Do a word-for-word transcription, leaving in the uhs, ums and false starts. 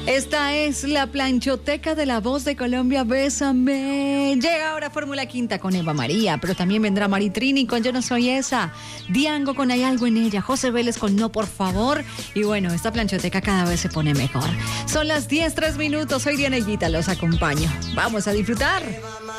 Esta es la planchoteca de La Voz de Colombia, Bésame. Llega ahora Fórmula Quinta con Eva María, pero también vendrá Maritrini con Yo No Soy Esa, Diango con Hay Algo en Ella, José Vélez con No Por Favor. Y bueno, esta planchoteca cada vez se pone mejor. Son las diez, tres minutos, soy Diana Higuita, los acompaño. Vamos a disfrutar.